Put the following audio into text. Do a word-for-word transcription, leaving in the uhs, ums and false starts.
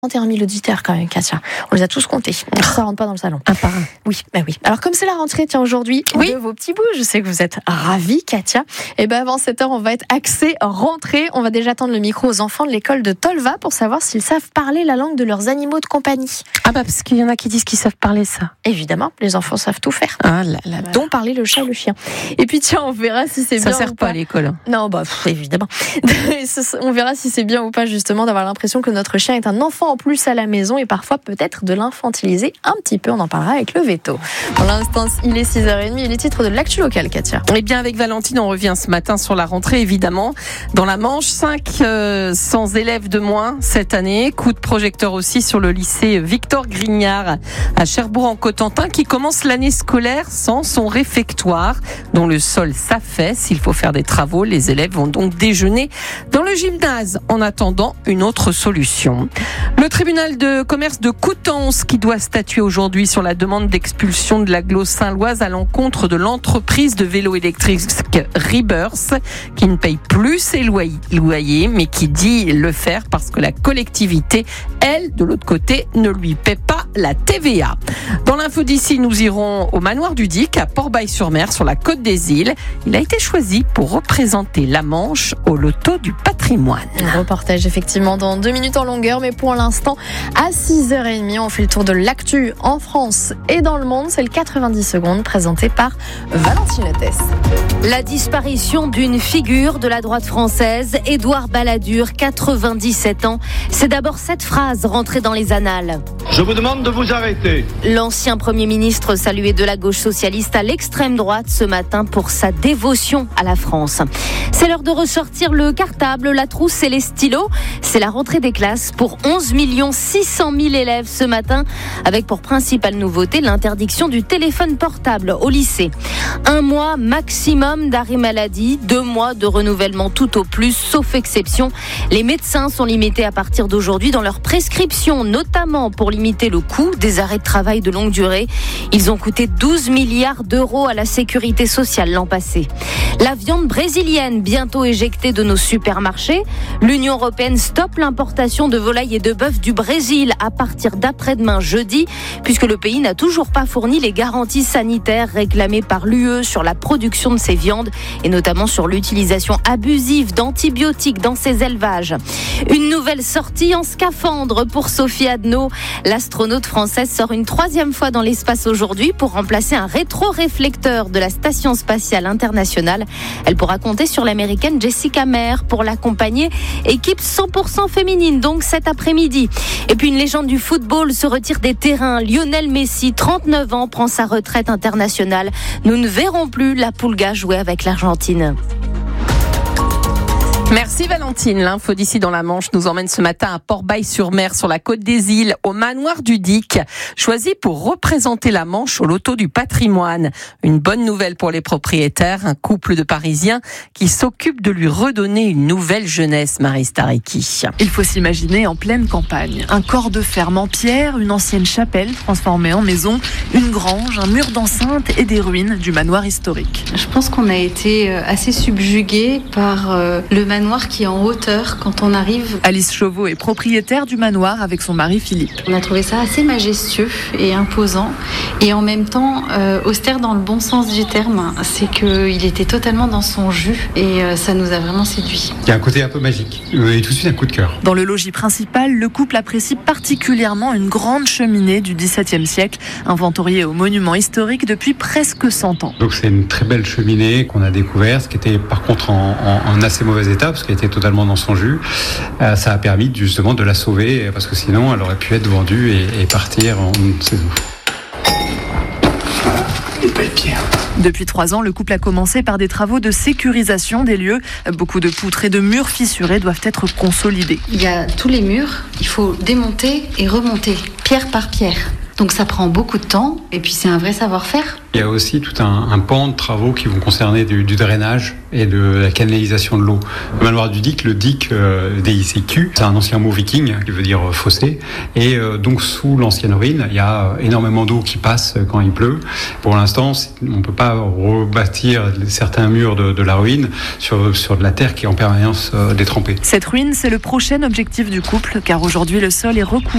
trente et un mille auditeurs quand même, Katia. On les a tous comptés. Ça rentre pas dans le salon. Un par un. Oui, bah oui. Alors comme c'est la rentrée, tiens, aujourd'hui, oui. de vos petits bouts, je sais que vous êtes ravis, Katia. Et ben avant sept heures, on va être axé rentrée. On va déjà tendre le micro aux enfants de l'école de Tolva pour savoir s'ils savent parler la langue de leurs animaux de compagnie. Ah bah parce qu'il y en a qui disent qu'ils savent parler ça. Évidemment, les enfants savent tout faire. Ah là là. Dont parler le chat et le chien. Et puis tiens, on verra si c'est ça bien sert ou pas pas. à l'école. Non, bah pff, évidemment. On verra si c'est bien ou pas justement d'avoir l'impression que notre chien est un enfant en plus à la maison et parfois peut-être de l'infantiliser un petit peu. On en parlera avec le veto. Pour l'instant, il est six heures trente et les titres de l'actu locale, Katia. Eh bien, avec Valentine, on revient ce matin sur la rentrée, évidemment. Dans la Manche, cinq cents élèves de moins cette année. Coup de projecteur aussi sur le lycée Victor Grignard à Cherbourg-en-Cotentin qui commence l'année scolaire sans son réfectoire dont le sol s'affaisse. Il faut faire des travaux. Les élèves vont donc déjeuner dans le gymnase en attendant une autre solution. Le tribunal de commerce de Coutances qui doit statuer aujourd'hui sur la demande d'expulsion de l'agglo saint-loise à l'encontre de l'entreprise de vélo électrique Rebirth qui ne paye plus ses loyers mais qui dit le faire parce que la collectivité, elle, de l'autre côté, ne lui paie pas la T V A. Dans l'info d'ici, nous irons au manoir du Dic à Port-Bail-sur-Mer sur la côte des Îles. Il a été choisi pour représenter la Manche au loto du patrimoine. Un reportage effectivement dans deux minutes en longueur, mais pour l'instant, à six heures trente, on fait le tour de l'actu en France et dans le monde. C'est le quatre-vingt-dix secondes présenté par Valentine Lettès. La disparition d'une figure de la droite française, Édouard Balladur, quatre-vingt-dix-sept ans. C'est d'abord cette phrase rentrée dans les annales. Je vous demande de vous arrêter. L'ancien Premier ministre salué de la gauche socialiste à l'extrême droite ce matin pour sa dévotion à la France. C'est l'heure de ressortir le cartable, la trousse et les stylos. C'est la rentrée des classes pour onze millions six cent mille élèves ce matin, avec pour principale nouveauté l'interdiction du téléphone portable au lycée. Un mois maximum d'arrêt maladie, deux mois de renouvellement tout au plus, sauf exception. Les médecins sont limités à partir d'aujourd'hui dans leurs prescriptions, notamment pour limiter le coût des arrêts de travail de longue durée. Ils ont coûté douze milliards d'euros à la sécurité sociale l'an passé. La viande brésilienne, bientôt éjectée de nos supermarchés. L'Union européenne stoppe l'importation de volailles et de bœuf du Brésil à partir d'après-demain jeudi, puisque le pays n'a toujours pas fourni les garanties sanitaires réclamées par l'U E sur la production de ces viandes et notamment sur l'utilisation abusive d'antibiotiques dans ces élevages. Une nouvelle sortie en scaphandre pour Sophie Adno. L'astronaute française sort une troisième fois dans l'espace aujourd'hui pour remplacer un rétroréflecteur de la Station spatiale internationale. Elle pourra compter sur l'américaine Jessica Meir pour l'accompagner. Équipe cent pour cent féminine donc cet après-midi. Et puis une légende du football se retire des terrains. Lionel Messi, trente-neuf ans, prend sa retraite internationale. Nous ne verrons plus la Pulga jouer avec l'Argentine. Merci Valentine. L'info d'ici dans la Manche nous emmène ce matin à Port-Bail-sur-Mer sur la côte des Îles, au manoir du Dic, choisi pour représenter la Manche au loto du patrimoine. Une bonne nouvelle pour les propriétaires, un couple de Parisiens qui s'occupe de lui redonner une nouvelle jeunesse, Marie Stariki. Il faut s'imaginer en pleine campagne. Un corps de ferme en pierre, une ancienne chapelle transformée en maison, une grange, un mur d'enceinte et des ruines du manoir historique. Je pense qu'on a été assez subjugués par le manoir qui est en hauteur quand on arrive. Alice Chauveau est propriétaire du manoir avec son mari Philippe. On a trouvé ça assez majestueux et imposant et en même temps euh, austère dans le bon sens du terme. C'est qu'il était totalement dans son jus et euh, ça nous a vraiment séduit. Il y a un côté un peu magique et tout de suite un coup de cœur. Dans le logis principal, le couple apprécie particulièrement une grande cheminée du dix-septième siècle, inventoriée au monument historique depuis presque cent ans. Donc c'est une très belle cheminée qu'on a découverte, qui était par contre en, en, en assez mauvais état parce qu'elle était totalement dans son jus. Euh, ça a permis justement de la sauver parce que sinon elle aurait pu être vendue et, et partir en une saison. Voilà, une belle pierre. Depuis trois ans, le couple a commencé par des travaux de sécurisation des lieux. Beaucoup de poutres et de murs fissurés doivent être consolidés. Il y a tous les murs, il faut démonter et remonter, pierre par pierre. Donc ça prend beaucoup de temps et puis c'est un vrai savoir-faire. Il y a aussi tout un, un pan de travaux qui vont concerner du, du drainage et de la canalisation de l'eau. Le manoir du Dic, le Dic, euh, D I C Q, c'est un ancien mot viking qui veut dire euh, fossé. Et euh, donc sous l'ancienne ruine, il y a euh, énormément d'eau qui passe quand il pleut. Pour l'instant, on ne peut pas rebâtir certains murs de, de la ruine sur, sur de la terre qui est en permanence euh, détrempée. Cette ruine, c'est le prochain objectif du couple, car aujourd'hui le sol est recouvert